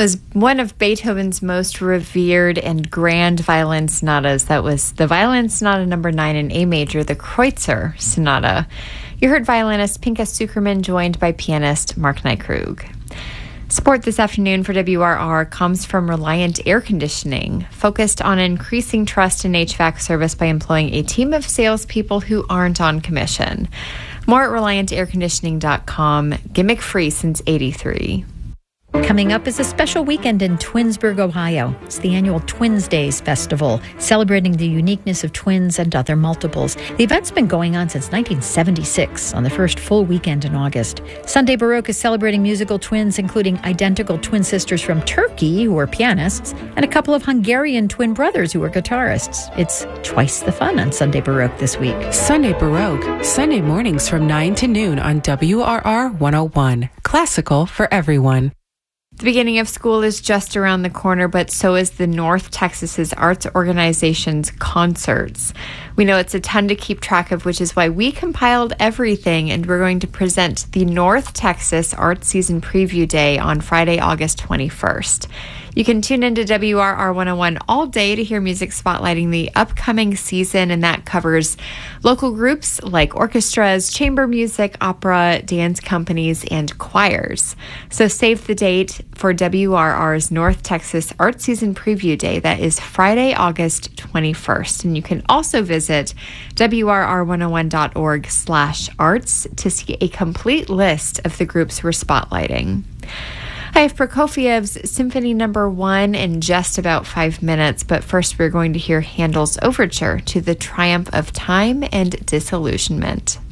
was one of Beethoven's most revered and grand violin sonatas. That was the Violin Sonata No. 9 in A major, the Kreutzer Sonata. You heard violinist Pinka Sukerman joined by pianist Mark Nykrug. Support this afternoon for WRR comes from Reliant Air Conditioning, focused on increasing trust in HVAC service by employing a team of salespeople who aren't on commission. More at ReliantAirConditioning.com. Gimmick free since '83. Coming up is a special weekend in Twinsburg, Ohio. It's the annual Twins Days Festival, celebrating the uniqueness of twins and other multiples. The event's been going on since 1976, on the first full weekend in August. Sunday Baroque is celebrating musical twins, including identical twin sisters from Turkey, who are pianists, and a couple of Hungarian twin brothers who are guitarists. It's twice the fun on Sunday Baroque this week. Sunday Baroque, Sunday mornings from 9 to noon on WRR 101. Classical for everyone. The beginning of school is just around the corner, but so is the North Texas's arts organization's concerts. We know it's a ton to keep track of, which is why we compiled everything, and we're going to present the North Texas Art Season Preview Day on Friday, August 21st. You can tune into WRR 101 all day to hear music spotlighting the upcoming season, and that covers local groups like orchestras, chamber music, opera, dance companies, and choirs. So save the date for WRR's North Texas Art Season Preview Day. That is Friday, August 21st. And you can also visit WRR101.org/arts to see a complete list of the groups we're spotlighting. I have Prokofiev's Symphony No. 1 in just about 5 minutes, but first we're going to hear Handel's Overture to the Triumph of Time and Disillusionment.